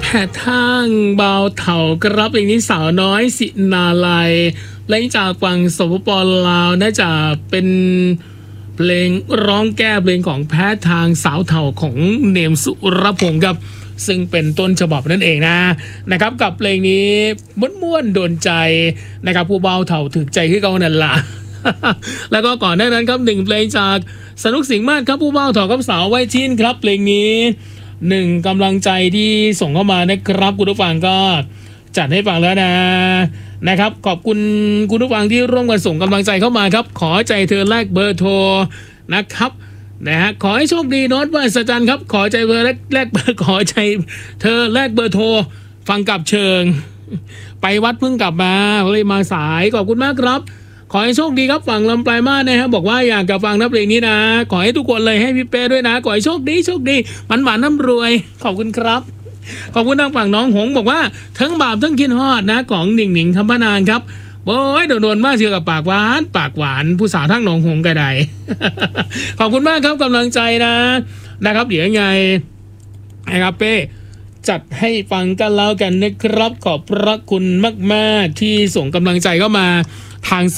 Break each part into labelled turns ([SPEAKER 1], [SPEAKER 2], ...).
[SPEAKER 1] ดทางเบาเถากรับอย่างนี้สาวน้อยสินาลัยและจากฝั่งสปป.ลาวน่าจะเป็นเพลงร้องแก้เพลงของแพทย์ทางสาวเถาของเนมสุรพงศ์ครับซึ่งเป็นต้นฉบับนั่นเองนะครับกับเพลงนี้ม้วนๆโดนใจนะครับผู้เบาเถาถึกใจขึ้นเขานั่นล่ะ แล้วก็ก่อนหน้านั้นครับหนึ่งเพลงจากสนุกสิงห์มาศครับผู้เบาเถากับสาวไวชินครับเพลงนี้หนึ่งกำลังใจที่ส่งเข้ามานะครับคุณผู้ฟังก็จัดให้ฟังแล้วนะครับขอบคุณคุณผู้ฟังที่ร่วมกันส่งกำลังใจเข้ามาครับขอใจเธอแลกเบอร์โทรนะครับขอให้โชคดีโน้ตว่าสัจจันครับขอใจเบอร์แลกเบอร์ขอใจเธอแลกเบอร์โทรฟังกับเชิงไปวัดเพิ่งกลับมาเลยมาสายขอบคุณมากครับขอให้โชคดีครับฝั่งลำปลายมาศนะครับบอกว่าอยากจะฟังเพลงนี้นะขอให้ทุกคนเลยให้พี่เป้ด้วยนะขอให้โชคดีมันหวานน้ำรวยขอบคุณครับขอบคุณทางฝั่งน้องหงบอกว่าทั้งบาปทั้งคิดฮอดนะของหนิงคำพนานครับโอ้ยโดนมากเชียวกับปากหวานผู้สาวทั้งหนองหงกระได ขอบคุณมากครับกำลังใจนะครับเดี๋ยวยังไงนะครับเป้จัดให้ฟังกันแล้วกันนะครับขอบพระคุณมากๆที่ส่งกำลังใจเข้ามาทาง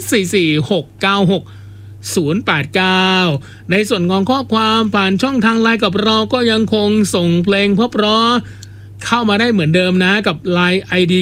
[SPEAKER 1] 044696 089ในส่วนของข้อความผ่านช่องทางไลน์กับเราก็ยังคงส่งเพลงเพราะเข้ามาได้เหมือนเดิมนะกับ LINE ID